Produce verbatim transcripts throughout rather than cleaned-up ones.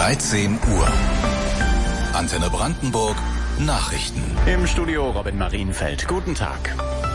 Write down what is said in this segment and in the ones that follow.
dreizehn Uhr. Antenne Brandenburg Nachrichten. Im Studio Robin Marienfeld. Guten Tag.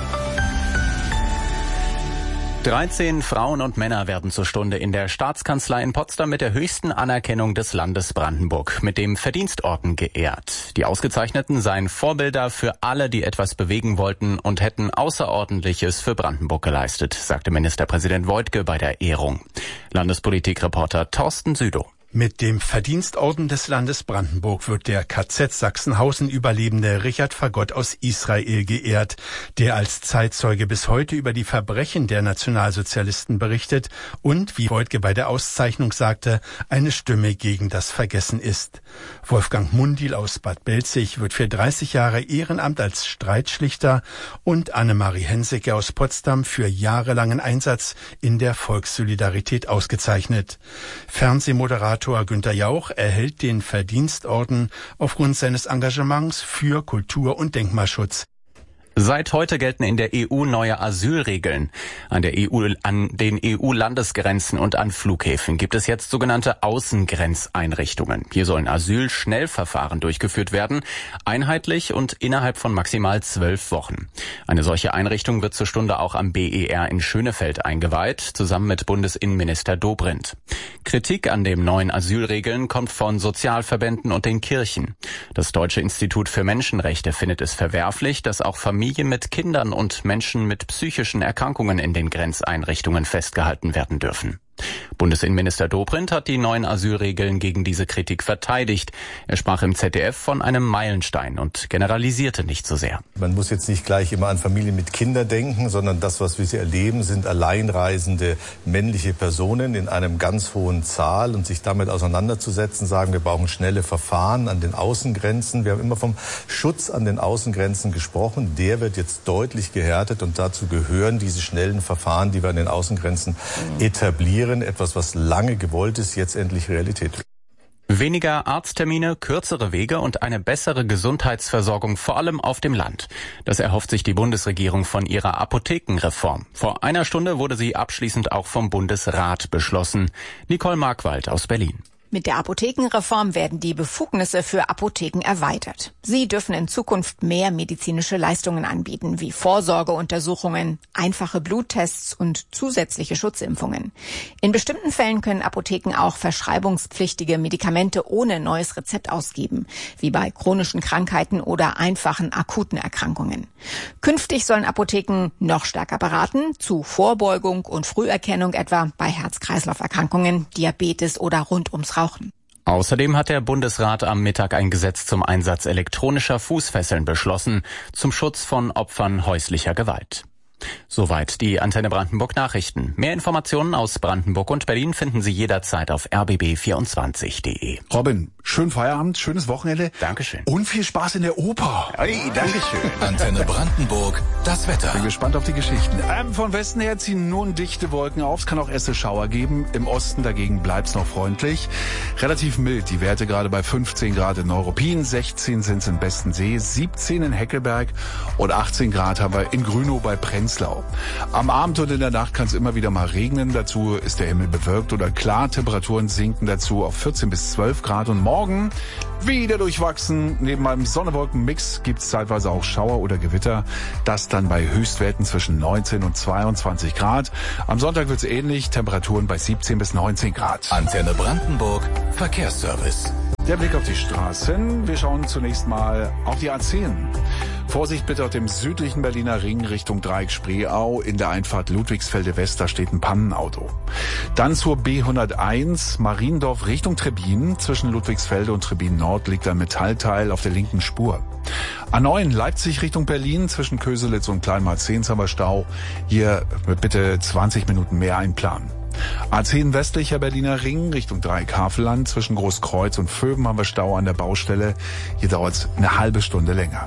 dreizehn Frauen und Männer werden zur Stunde in der Staatskanzlei in Potsdam mit der höchsten Anerkennung des Landes Brandenburg, mit dem Verdienstorden geehrt. Die Ausgezeichneten seien Vorbilder für alle, die etwas bewegen wollten und hätten Außerordentliches für Brandenburg geleistet, sagte Ministerpräsident Woidke bei der Ehrung. Landespolitikreporter Thorsten Südow. Mit dem Verdienstorden des Landes Brandenburg wird der K Z Sachsenhausen-Überlebende Richard Fagott aus Israel geehrt, der als Zeitzeuge bis heute über die Verbrechen der Nationalsozialisten berichtet und, wie Woidke bei der Auszeichnung sagte, eine Stimme gegen das Vergessen ist. Wolfgang Mundil aus Bad Belzig wird für dreißig Jahre Ehrenamt als Streitschlichter und Annemarie Hensecke aus Potsdam für jahrelangen Einsatz in der Volkssolidarität ausgezeichnet. Fernsehmoderator Günter Jauch erhält den Verdienstorden aufgrund seines Engagements für Kultur- und Denkmalschutz. Seit heute gelten in der E U neue Asylregeln. An der E U, an den E U-Landesgrenzen und an Flughäfen gibt es jetzt sogenannte Außengrenzeinrichtungen. Hier sollen Asylschnellverfahren durchgeführt werden, einheitlich und innerhalb von maximal zwölf Wochen. Eine solche Einrichtung wird zur Stunde auch am B E R in Schönefeld eingeweiht, zusammen mit Bundesinnenminister Dobrindt. Kritik an den neuen Asylregeln kommt von Sozialverbänden und den Kirchen. Das Deutsche Institut für Menschenrechte findet es verwerflich, dass auch Familien Familien mit Kindern und Menschen mit psychischen Erkrankungen in den Grenzeinrichtungen festgehalten werden dürfen. Bundesinnenminister Dobrindt hat die neuen Asylregeln gegen diese Kritik verteidigt. Er sprach im Z D F von einem Meilenstein und generalisierte nicht so sehr. Man muss jetzt nicht gleich immer an Familien mit Kindern denken, sondern das, was wir sie erleben, sind alleinreisende männliche Personen in einem ganz hohen Zahl, und sich damit auseinanderzusetzen, sagen, wir brauchen schnelle Verfahren an den Außengrenzen. Wir haben immer vom Schutz an den Außengrenzen gesprochen. Der wird jetzt deutlich gehärtet, und dazu gehören diese schnellen Verfahren, die wir an den Außengrenzen etablieren. Etwas, was lange gewollt ist, jetzt endlich Realität. Weniger Arzttermine, kürzere Wege und eine bessere Gesundheitsversorgung, vor allem auf dem Land. Das erhofft sich die Bundesregierung von ihrer Apothekenreform. Vor einer Stunde wurde sie abschließend auch vom Bundesrat beschlossen. Nicole Markwald aus Berlin. Mit der Apothekenreform werden die Befugnisse für Apotheken erweitert. Sie dürfen in Zukunft mehr medizinische Leistungen anbieten, wie Vorsorgeuntersuchungen, einfache Bluttests und zusätzliche Schutzimpfungen. In bestimmten Fällen können Apotheken auch verschreibungspflichtige Medikamente ohne neues Rezept ausgeben, wie bei chronischen Krankheiten oder einfachen akuten Erkrankungen. Künftig sollen Apotheken noch stärker beraten, zu Vorbeugung und Früherkennung, etwa bei Herz-Kreislauf-Erkrankungen, Diabetes oder rund ums Rauchen. Außerdem hat der Bundesrat am Mittag ein Gesetz zum Einsatz elektronischer Fußfesseln beschlossen, zum Schutz von Opfern häuslicher Gewalt. Soweit die Antenne Brandenburg Nachrichten. Mehr Informationen aus Brandenburg und Berlin finden Sie jederzeit auf r b b vierundzwanzig punkt de. Robin, schönen Feierabend, schönes Wochenende. Dankeschön. Und viel Spaß in der Oper. Hey, Dankeschön. Antenne Brandenburg, das Wetter. Bin gespannt auf die Geschichten. Ähm, von Westen her ziehen nun dichte Wolken auf. Es kann auch erste Schauer geben. Im Osten dagegen bleibt's noch freundlich. Relativ mild. Die Werte gerade bei fünfzehn Grad in Neuruppin, sechzehn sind's in Bestensee, siebzehn in Heckelberg und achtzehn Grad haben wir in Grünow bei Prenzlau. Am Abend und in der Nacht kann es immer wieder mal regnen. Dazu ist der Himmel bewölkt oder klar. Temperaturen sinken dazu auf vierzehn bis zwölf Grad. Und morgen wieder durchwachsen. Neben einem Sonne-Wolken-Mix gibt es zeitweise auch Schauer oder Gewitter. Das dann bei Höchstwerten zwischen neunzehn und zweiundzwanzig Grad. Am Sonntag wird es ähnlich. Temperaturen bei siebzehn bis neunzehn Grad. Antenne Brandenburg, Verkehrsservice. Der Blick auf die Straßen. Wir schauen zunächst mal auf die A zehn. Vorsicht bitte auf dem südlichen Berliner Ring Richtung Dreieck Spreeau. In der Einfahrt Ludwigsfelde West, da steht ein Pannenauto. Dann zur B hunderteins Mariendorf Richtung Trebbin. Zwischen Ludwigsfelde und Trebbin Nord liegt ein Metallteil auf der linken Spur. A neun Leipzig Richtung Berlin. Zwischen Köselitz und Kleinmarzehns haben wir Stau. Hier bitte zwanzig Minuten mehr einplanen. A zehn westlicher Berliner Ring Richtung Dreieck Havelland. Zwischen Großkreuz und Vöben haben wir Stau an der Baustelle. Hier dauert es eine halbe Stunde länger.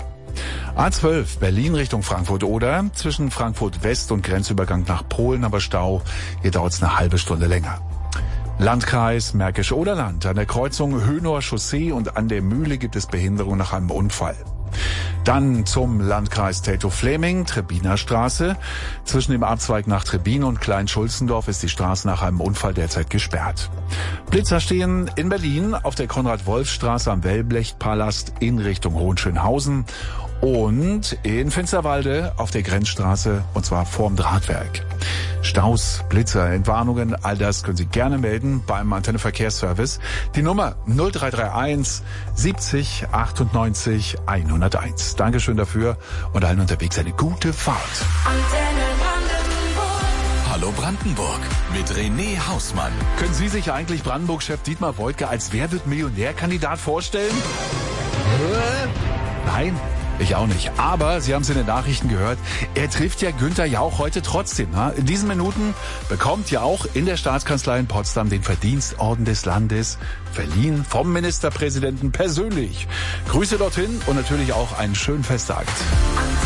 A zwölf Berlin Richtung Frankfurt-Oder. Zwischen Frankfurt West und Grenzübergang nach Polen haben wir Stau. Hier dauert es eine halbe Stunde länger. Landkreis Märkisch-Oderland. An der Kreuzung Hönower Chaussee und an der Mühle gibt es Behinderung nach einem Unfall. Dann zum Landkreis Teltow-Fläming, Trebbiner Straße. Zwischen dem Abzweig nach Trebbin und Klein-Schulzendorf ist die Straße nach einem Unfall derzeit gesperrt. Blitzer stehen in Berlin auf der Konrad-Wolf-Straße am Wellblechpalast in Richtung Hohenschönhausen und in Finsterwalde auf der Grenzstraße, und zwar vorm Drahtwerk. Staus, Blitzer, Entwarnungen, all das können Sie gerne melden beim Antenne Verkehrsservice. Die Nummer null drei drei eins siebzig achtundneunzig hunderteins. Dankeschön dafür und allen unterwegs eine gute Fahrt. Antenne Brandenburg. Hallo Brandenburg mit René Hausmann. Können Sie sich eigentlich Brandenburg-Chef Dietmar Woidke als Wer wird Millionär-Kandidat vorstellen? Nein? Ich auch nicht. Aber Sie haben es in den Nachrichten gehört, er trifft ja Günther Jauch heute trotzdem. In diesen Minuten bekommt Jauch in der Staatskanzlei in Potsdam den Verdienstorden des Landes verliehen vom Ministerpräsidenten persönlich. Grüße dorthin und natürlich auch einen schönen Festakt.